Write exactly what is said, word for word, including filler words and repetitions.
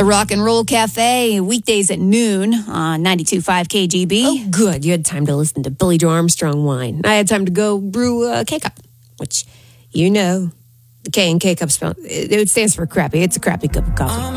The Rock and Roll Cafe, weekdays at noon on ninety-two point five K G B. Oh, good. You had time to listen to Billy Joe Armstrong wine. I had time to go brew a K-Cup, which, you know, the K and K-Cup spell, it, it stands for crappy. It's a crappy cup of coffee.